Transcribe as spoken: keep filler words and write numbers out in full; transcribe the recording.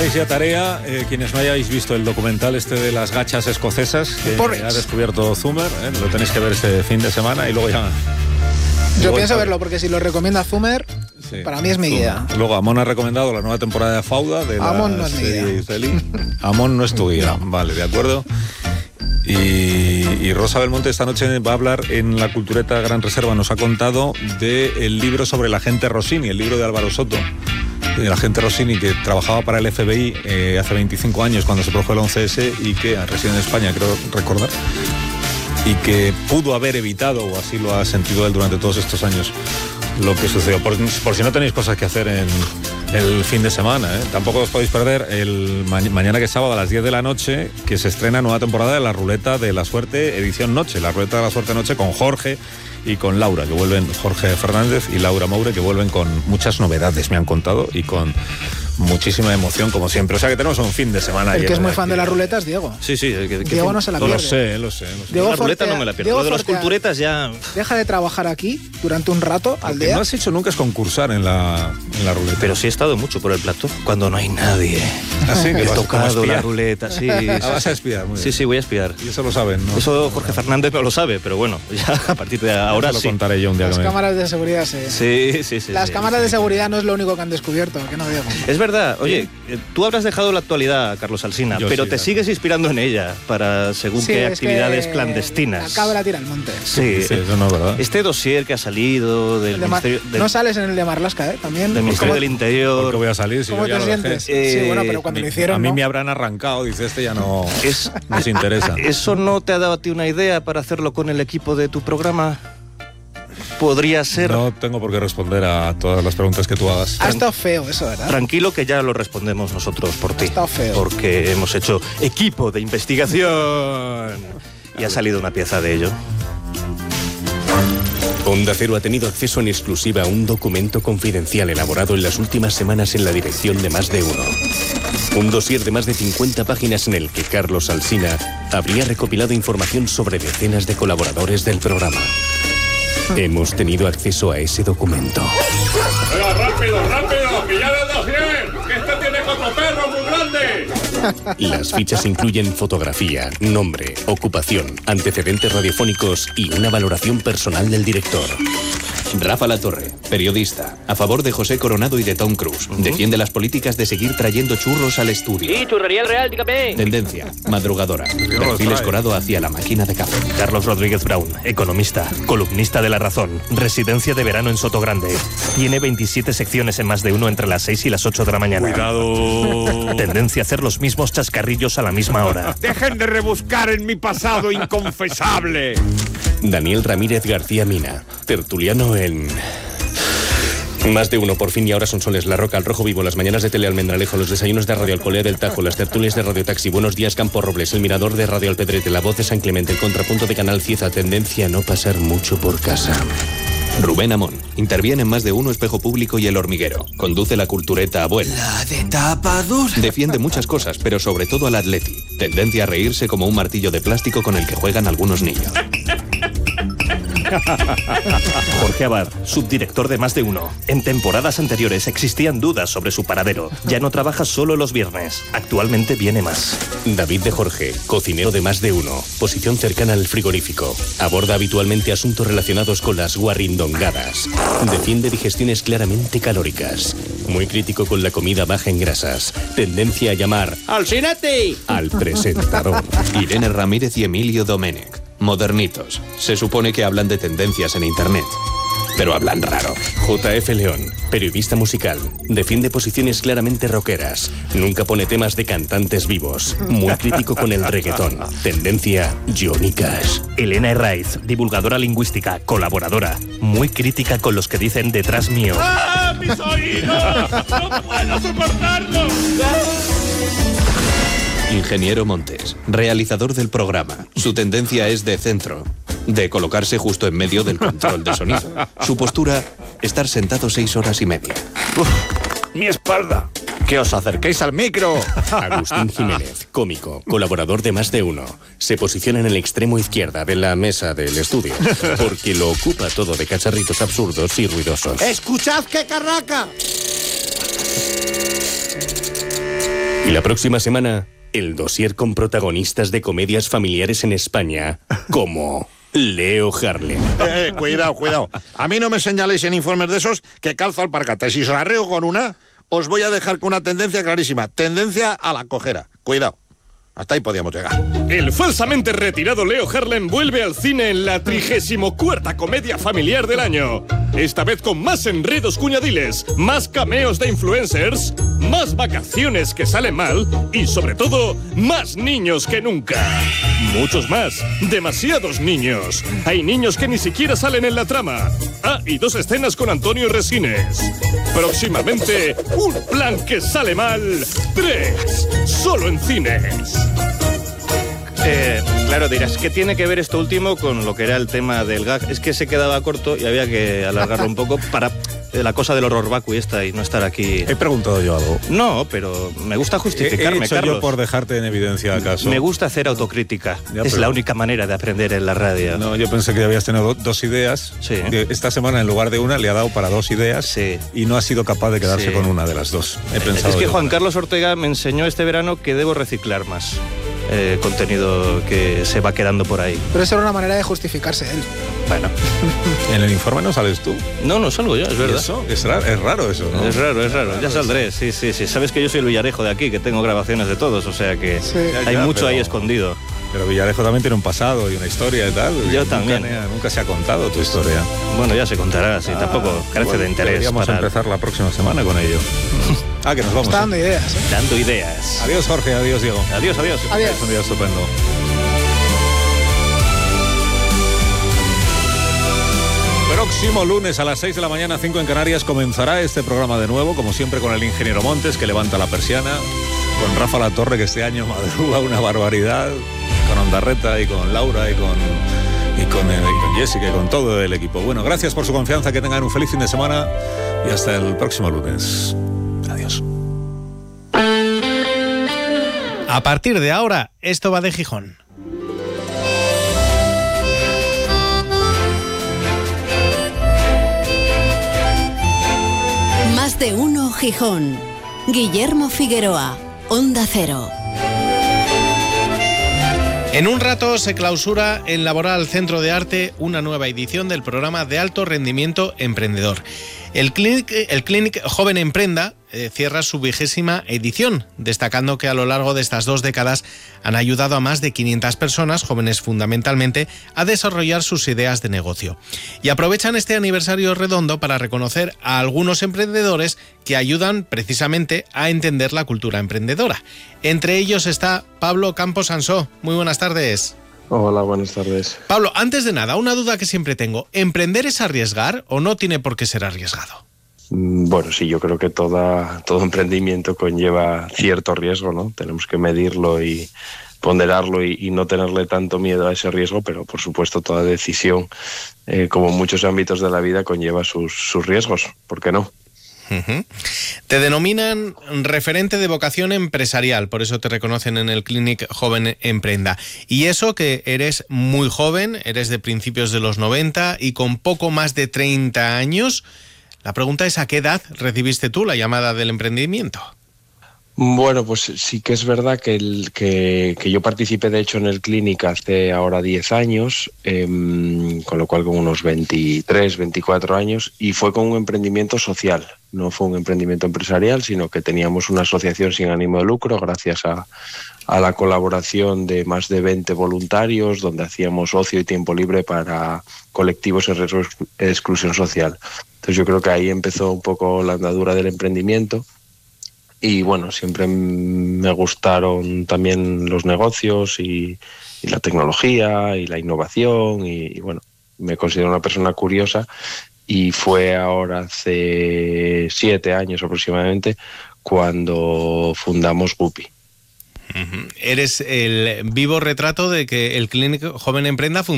tenéis ya tarea, eh, quienes no hayáis visto el documental este de las gachas escocesas que Porridge. ha descubierto Zumer, eh, lo tenéis que ver este fin de semana y luego ya... Yo luego pienso ya- verlo porque si lo recomienda Zumer, Sí, para mí es mi Zumer. guía. Luego Amon ha recomendado la nueva temporada de Fauda de la Amon no es mi serie guía. israelí. Amon no es tu guía, vale, de acuerdo. Y, y Rosa Belmonte esta noche va a hablar en la Cultureta Gran Reserva, nos ha contado del libro sobre el agente Rossini, el libro de Álvaro Soto. El agente Rossini, que trabajaba para el F B I eh, hace veinticinco años cuando se produjo el once ese y que reside en España, creo recordar, y que pudo haber evitado, o así lo ha sentido él durante todos estos años, lo que sucedió. Por, por si no tenéis cosas que hacer en el fin de semana, ¿eh? Tampoco os podéis perder el ma mañana, que es sábado a las diez de la noche, que se estrena nueva temporada de La Ruleta de la Suerte, edición noche. La Ruleta de la Suerte noche con Jorge y con Laura, que vuelven, Jorge Fernández y Laura Moure, que vuelven con muchas novedades, me han contado, y con muchísima emoción, como siempre. O sea que tenemos un fin de semana. El que lleno es muy de fan de las actividad. ruletas, Diego. Sí, sí. Que, que Diego no se la Lo pierde. sé, lo sé. Lo sé. Diego la ruleta Fortea- no me la pierdo. Diego Lo de las Fortea- culturetas ya... Deja de trabajar aquí durante un rato al Lo que día. no has hecho nunca es concursar en la, en la ruleta. Pero sí he estado mucho por el plató, cuando no hay nadie. Así que He vas como tocado espía. la ruleta, sí. Ah, sí, vas a sí. espiar, muy Sí, bien. sí, voy a espiar. Y eso lo saben, ¿no? Eso Jorge Fernández no lo sabe, pero bueno, ya a partir de ahora Ahora lo sí. contaré yo un día Las que me... cámaras de seguridad, sí. Sí, sí, sí. Las sí, cámaras sí. de seguridad no es lo único que han descubierto, que no, Diego. Es verdad. Oye, eh, tú habrás dejado la actualidad, Carlos Alsina, Yo pero sí, te ya. sigues inspirando en ella para según Sí, qué es actividades que clandestinas. La cabra tira al monte. Sí, Sí, eso no es verdad. este dossier que ha salido del El de Mar- Ministerio, del, No sales en el de Marlaska, ¿eh? También. del Ministerio ¿Cómo, del ¿Por qué Interior. voy a salir si cómo yo ya te lo dejé? sientes? Eh, sí, bueno, pero cuando Mi- lo hicieron, a mí ¿no? me habrán arrancado, dice este, ya no Es, nos interesa. ¿Eso no te ha dado a ti una idea para hacerlo con el equipo de tu programa? Podría ser... No tengo por qué responder a todas las preguntas que tú hagas. Ha estado feo eso, ¿verdad? Tranquilo que ya lo respondemos nosotros por ti. estado feo. Porque hemos hecho equipo de investigación. Y ha salido una pieza de ello. Onda Cero ha tenido acceso en exclusiva a un documento confidencial elaborado en las últimas semanas en la dirección de Más de Uno. Un dossier de más de cincuenta páginas en el que Carlos Alsina habría recopilado información sobre decenas de colaboradores del programa. Hemos tenido acceso a ese documento. ¡Venga, rápido, rápido! ¡Que ya le das bien! ¡Que este tiene cuatro perros muy grandes! Las fichas incluyen fotografía, nombre, ocupación, antecedentes radiofónicos y una valoración personal del director. Rafa Latorre, periodista, a favor de José Coronado y de Tom Cruise. Defiende las políticas de seguir trayendo churros al estudio. Sí, churrería el real, dígame. Tendencia, madrugadora, perfil escorado hacia la máquina de café. Carlos Rodríguez Brown, economista, columnista de La Razón, residencia de verano en Sotogrande. Tiene veintisiete secciones en Más de Uno entre las seis y las ocho de la mañana. ¡Cuidado! Tendencia a hacer los mismos chascarrillos a la misma hora. ¡Dejen de rebuscar en mi pasado inconfesable! Daniel Ramírez García Mina, tertuliano en... Más de Uno, por fin y ahora son soles, La Roca, El Rojo Vivo, las mañanas de Tele Almendralejo, los desayunos de Radio Alcolea del Tajo, las tertulias de Radio Taxi, Buenos Días Campo Robles, El Mirador de Radio Alpedrete, La Voz de San Clemente, El Contrapunto de Canal Cieza, tendencia a no pasar mucho por casa. Rubén Amón, interviene en Más de Uno, Espejo Público y El Hormiguero. Conduce la cultureta Abuela. La de tapadura. Defiende muchas cosas, pero sobre todo al Atleti. Tendencia a reírse como un martillo de plástico con el que juegan algunos niños. Jorge Abad, subdirector de Más de Uno. En temporadas anteriores existían dudas sobre su paradero. Ya no trabaja solo los viernes. Actualmente viene más. David de Jorge, cocinero de Más de Uno. Posición cercana al frigorífico. Aborda habitualmente asuntos relacionados con las guarrindongadas. Defiende digestiones claramente calóricas. Muy crítico con la comida baja en grasas. Tendencia a llamar ¡Alcinati! al presentador. Irene Ramírez y Emilio Domenech. Modernitos. Se supone que hablan de tendencias en internet, pero hablan raro. J F León, periodista musical. Defiende posiciones claramente rockeras. Nunca pone temas de cantantes vivos. Muy crítico con el reggaetón. Tendencia Johnny Cash. Elena Herraiz, divulgadora lingüística, colaboradora. Muy crítica con los que dicen detrás mío. ¡Ah, mis oídos! ¡No puedo soportarlo! Ingeniero Montes, realizador del programa. Su tendencia es de centro, de colocarse justo en medio del control de sonido. Su postura, estar sentado seis horas y media. ¡Mi espalda! ¡Que os acerquéis al micro! Agustín Jiménez, cómico, colaborador de Más de Uno. Se posiciona en el extremo izquierda de la mesa del estudio, porque lo ocupa todo de cacharritos absurdos y ruidosos. ¡Escuchad qué carraca! Y la próxima semana, el dossier con protagonistas de comedias familiares en España, como Leo Harlem. Eh, cuidado, cuidado. A mí no me señaléis en informes de esos que calzo alpargatas. Si os arreo con una, os voy a dejar con una tendencia clarísima. Tendencia a la cojera. Cuidado. Hasta ahí podíamos llegar. El falsamente retirado Leo Harlem vuelve al cine en la trigésimo cuarta comedia familiar del año. Esta vez con más enredos cuñadiles, más cameos de influencers, más vacaciones que salen mal y, sobre todo, más niños que nunca. Muchos más. Demasiados niños. Hay niños que ni siquiera salen en la trama. Ah, y dos escenas con Antonio Resines. Próximamente, un plan que sale mal. Tres. Solo en cines. Eh, claro, dirás, ¿qué tiene que ver esto último con lo que era el tema del gag? Es que se quedaba corto y había que alargarlo un poco para eh, la cosa del horror vacui esta y no estar aquí. He preguntado yo algo. No, pero me gusta justificarme, He, he hecho Carlos. yo por dejarte en evidencia, ¿acaso? Me gusta hacer autocrítica. Ya, es pero- la única manera de aprender en la radio. No, yo pensé que habías tenido do- dos ideas. Sí. De- Esta semana, en lugar de una, le ha dado para dos ideas. Sí. Y no ha sido capaz de quedarse Sí. con una de las dos. He pensado Es que yo. Juan Carlos Ortega me enseñó este verano que debo reciclar más eh, contenido que se va quedando por ahí. Pero eso era una manera de justificarse él. Bueno, En el informe no sales tú. no, no salgo yo, es ¿Y verdad. eso? Es raro, es raro eso, ¿no? Es raro, es raro. Ya saldré, sí, sí, sí. Sabes que yo soy el Villarejo de aquí, que tengo grabaciones de todos, o sea que Sí. Ya, hay ya, mucho pero- ahí escondido. Pero Villarejo también tiene un pasado y una historia y tal. Yo nunca, también. ne- Nunca se ha contado tu historia. Bueno, ya se contará, si tampoco carece Bueno, de interés Deberíamos para empezar la próxima semana con ello. Ah, que nos vamos. Está ¿eh? dando ideas, ¿eh? dando ideas. Adiós, Jorge. Adiós, Diego. Adiós, adiós. Adiós. Es un día estupendo. Próximo lunes a las seis de la mañana, cinco en Canarias, comenzará este programa de nuevo, como siempre con el ingeniero Montes, que levanta la persiana, con Rafa La Torre, que este año madruga una barbaridad, con Ondarreta y con Laura y con, y con, eh, y con Jessica y con todo el equipo. Bueno, gracias por su confianza, que tengan un feliz fin de semana y hasta el próximo lunes. Adiós. A partir de ahora, esto va de Gijón. Más de uno Gijón. Guillermo Figueroa, Onda Cero. En un rato se clausura en Laboral Centro de Arte una nueva edición del programa de alto rendimiento emprendedor. El Clinic, el Clinic Joven Emprenda eh, cierra su vigésima edición, destacando que a lo largo de estas dos décadas han ayudado a más de quinientas personas, jóvenes fundamentalmente, a desarrollar sus ideas de negocio. Y aprovechan este aniversario redondo para reconocer a algunos emprendedores que ayudan precisamente a entender la cultura emprendedora. Entre ellos está Pablo Campos Ansó. Muy buenas tardes. Hola, buenas tardes. Pablo, antes de nada, una duda que siempre tengo. ¿Emprender es arriesgar o no tiene por qué ser arriesgado? Mm, Bueno, sí, yo creo que toda, todo emprendimiento conlleva cierto riesgo, ¿no? Tenemos que medirlo y ponderarlo y, y no tenerle tanto miedo a ese riesgo, pero por supuesto toda decisión, eh, como muchos ámbitos de la vida, conlleva sus, sus riesgos. ¿Por qué no? Uh-huh. Te denominan referente de vocación empresarial, por eso te reconocen en el Clinic Joven Emprenda. Y eso que eres muy joven, eres de principios de los noventa y con poco más de treinta años. La pregunta es, ¿a qué edad recibiste tú la llamada del emprendimiento? Bueno, pues sí que es verdad que, el, que, que yo participé de hecho en el Clinic hace ahora diez años, eh, con lo cual con unos veintitrés, veinticuatro años, y fue con un emprendimiento social. No fue un emprendimiento empresarial, sino que teníamos una asociación sin ánimo de lucro gracias a, a la colaboración de más de veinte voluntarios, donde hacíamos ocio y tiempo libre para colectivos en riesgo de exclusión social. Entonces yo creo que ahí empezó un poco la andadura del emprendimiento. Y bueno, siempre me gustaron también los negocios y, y la tecnología y la innovación y, y bueno, me considero una persona curiosa y fue ahora hace siete años aproximadamente cuando fundamos Guppy. Uh-huh. Eres el vivo retrato de que el Clinic Joven Emprenda funciona.